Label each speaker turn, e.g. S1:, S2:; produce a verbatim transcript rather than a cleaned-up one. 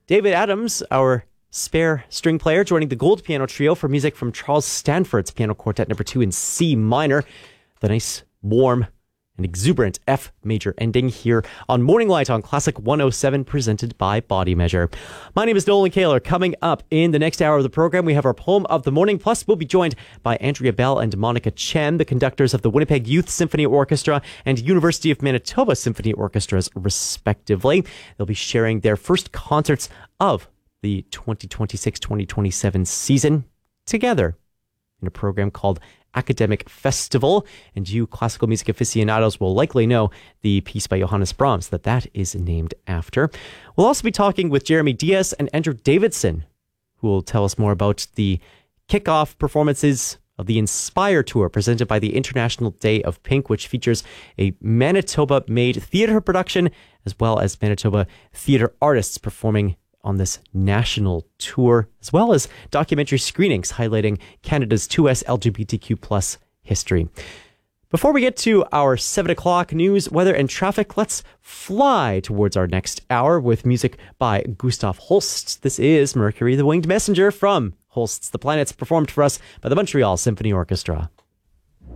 S1: David Adams, our spare string player, joining the Gold Piano Trio for music from Charles Stanford's Piano Quartet Number two in C minor. The nice, warm, and exuberant F major ending here on Morning Light on Classic one oh seven, presented by Body Measure. My name is Nolan Kaler. Coming up in the next hour of the program, we have our Poem of the Morning. Plus, we'll be joined by Andrea Bell and Monica Chen, the conductors of the Winnipeg Youth Symphony Orchestra and University of Manitoba Symphony Orchestras, respectively. They'll be sharing their first concerts of the twenty twenty-six twenty twenty-seven season together in a program called Academic Festival, and you classical music aficionados will likely know the piece by Johannes Brahms that that is named after. We'll also be talking with Jeremy Diaz and Andrew Davidson, who will tell us more about the kickoff performances of the Inspire Tour presented by the International Day of Pink, which features a Manitoba-made theater production as well as Manitoba theater artists performing on this national tour, as well as documentary screenings highlighting Canada's two S L G B T Q plus history. Before we get to our seven o'clock news, weather, and traffic, let's fly towards our next hour with music by Gustav Holst. This is Mercury the Winged Messenger from Holst's The Planets, performed for us by the Montreal Symphony Orchestra.